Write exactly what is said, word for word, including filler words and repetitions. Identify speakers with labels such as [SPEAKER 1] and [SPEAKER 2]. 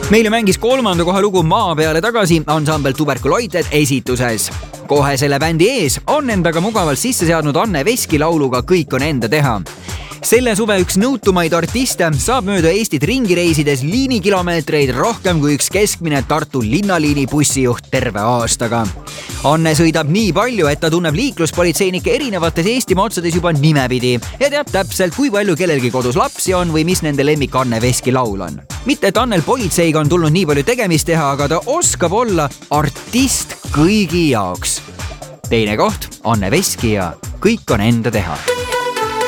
[SPEAKER 1] Meile mängis kolmanda koha lugu Maa peale tagasi ansambel Tuberculoited esituses. Kohe selle bändi ees on endaga mugavalt sisse seadnud Anne Veski lauluga Kõik on enda teha. Selle suve üks nõutumaid artiste saab mööda Eestit ringi reisides liinikilomeetreid rohkem kui üks keskmine Tartu linnaliini bussijuht terve aastaga. Anne sõidab nii palju, et ta tunneb liikluspolitseinike erinevates Eestimaa otsades juba nimepidi ja teab täpselt, kui palju kellelgi kodus lapsi on või mis nende lemmik Anne Veski laul on. Mitte, et Annel politseiga on tulnud nii palju tegemist teha, aga ta oskab olla artist kõigi jaoks. Teine koht, Anne Veski ja Kõik on enda teha.